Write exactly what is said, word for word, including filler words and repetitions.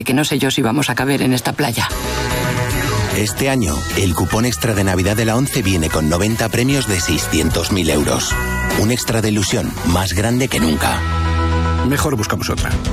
Que no sé yo si vamos a caber en esta playa. Este año, el cupón extra de Navidad de la ONCE viene con noventa premios de seiscientos mil euros. Un extra de ilusión más grande que nunca. Mejor buscamos otra.